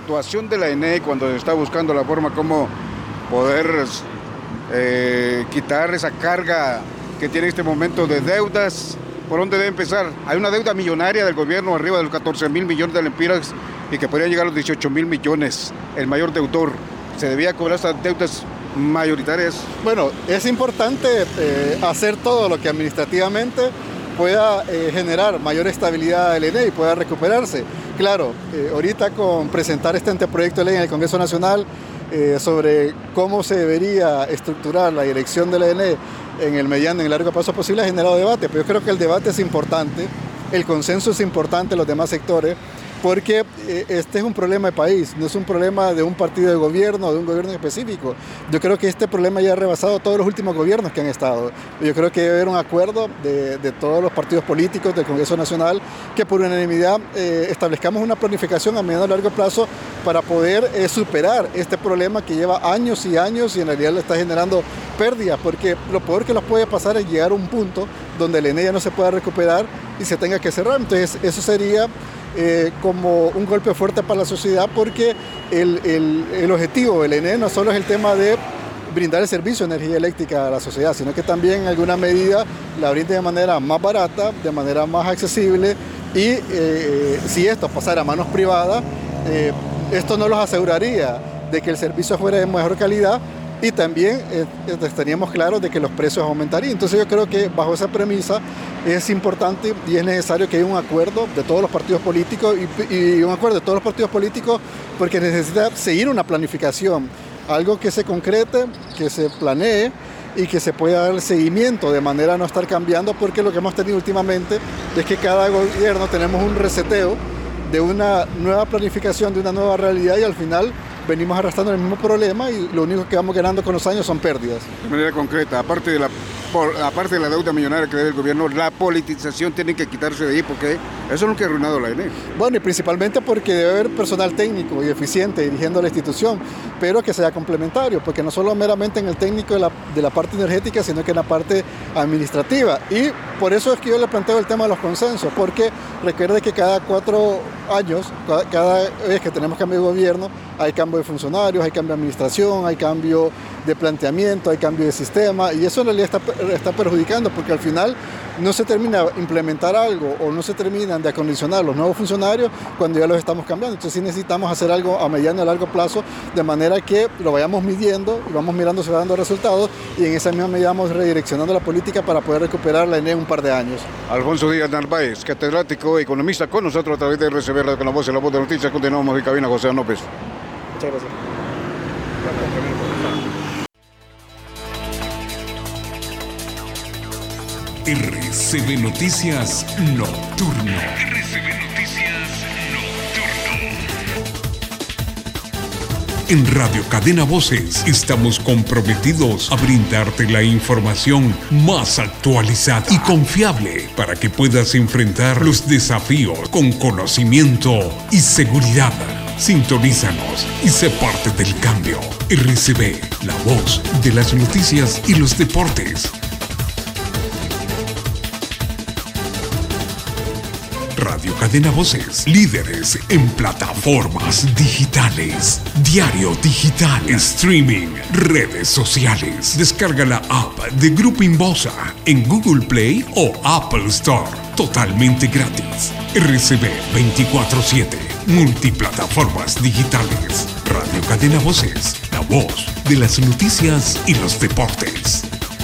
actuación de la ENE cuando se está buscando la forma como poder quitar esa carga que tiene en este momento de deudas? ¿Por dónde debe empezar? Hay una deuda millonaria del gobierno arriba de los 14.000 millones de lempiras y que podría llegar a los 18.000 millones. El mayor deudor. ¿Se debía cobrar estas deudas mayoritarias? Bueno, es importante hacer todo lo que administrativamente pueda generar mayor estabilidad del ENE y pueda recuperarse. Claro, ahorita con presentar este anteproyecto de ley en el Congreso Nacional sobre cómo se debería estructurar la dirección de la ENE en el mediano y en el largo plazo posible ha generado debate, pero yo creo que el debate es importante, el consenso es importante en los demás sectores, porque este es un problema de país, no es un problema de un partido de gobierno o de un gobierno específico. Yo creo que este problema ya ha rebasado todos los últimos gobiernos que han estado. Yo creo que debe haber un acuerdo de todos los partidos políticos del Congreso Nacional que por unanimidad establezcamos una planificación a mediano y largo plazo para poder superar este problema que lleva años y años y en realidad le está generando pérdidas, porque lo peor que nos puede pasar es llegar a un punto donde el ENE ya no se pueda recuperar y se tenga que cerrar. Entonces eso sería como un golpe fuerte para la sociedad, porque el objetivo del ENE no solo es el tema de brindar el servicio de energía eléctrica a la sociedad, sino que también en alguna medida la brinde de manera más barata, de manera más accesible y si esto pasara a manos privadas, esto no los aseguraría de que el servicio fuera de mejor calidad y también estaríamos claros de que los precios aumentarían. Entonces yo creo que bajo esa premisa es importante y es necesario que haya un acuerdo de todos los partidos políticos y un acuerdo de todos los partidos políticos porque necesita seguir una planificación, algo que se concrete, que se planee y que se pueda dar seguimiento de manera a no estar cambiando, porque lo que hemos tenido últimamente es que cada gobierno tenemos un reseteo de una nueva planificación, de una nueva realidad y al final venimos arrastrando el mismo problema y lo único que vamos ganando con los años son pérdidas. De manera concreta, aparte de la deuda millonaria que debe el gobierno, la politización tiene que quitarse de ahí porque eso es lo que ha arruinado la ENE. Bueno, y principalmente porque debe haber personal técnico y eficiente dirigiendo la institución, pero que sea complementario, porque no solo meramente en el técnico de la parte energética, sino que en la parte administrativa. Y por eso es que yo le planteo el tema de los consensos, porque recuerde que cada 4 años, cada vez que tenemos cambio de gobierno, hay cambio de funcionarios, hay cambio de administración, hay cambio de planteamiento, hay cambio de sistema y eso en realidad está perjudicando porque al final no se termina de implementar algo o no se terminan de acondicionar los nuevos funcionarios cuando ya los estamos cambiando. Entonces sí necesitamos hacer algo a mediano y a largo plazo de manera que lo vayamos midiendo y vamos mirando si va dando resultados y en esa misma medida vamos redireccionando la política para poder recuperar la ENE en un par de años. Alfonso Díaz Narváez, catedrático, economista, con nosotros a través de RCB Radio con la voz de Noticias. Continuamos en cabina, José López. Muchas gracias. RCB Noticias Nocturno. RCB Noticias Nocturno. En Radio Cadena Voces estamos comprometidos a brindarte la información más actualizada y confiable para que puedas enfrentar los desafíos con conocimiento y seguridad. Sintonízanos y sé parte del cambio. RCB, la voz de las noticias y los deportes. Radio Cadena Voces, líderes en plataformas digitales, diario digital, streaming, redes sociales. Descarga la app de Grupo Inbosa en Google Play o Apple Store, totalmente gratis. RCB 24/7, multiplataformas digitales. Radio Cadena Voces, la voz de las noticias y los deportes.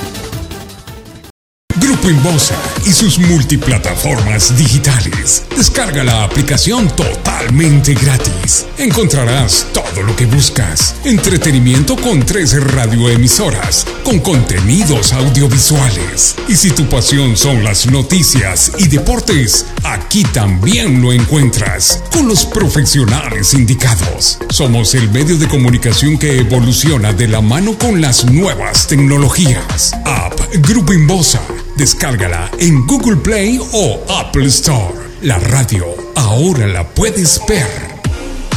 Grupo Inbosa y sus multiplataformas digitales. Descarga la aplicación totalmente gratis. Encontrarás todo lo que buscas. Entretenimiento con 3 radioemisoras, con contenidos audiovisuales. Y si tu pasión son las noticias y deportes, aquí también lo encuentras, con los profesionales indicados. Somos el medio de comunicación que evoluciona de la mano con las nuevas tecnologías. App Grupo Inbosa. Descárgala en Google Play o Apple Store. La radio ahora la puedes ver.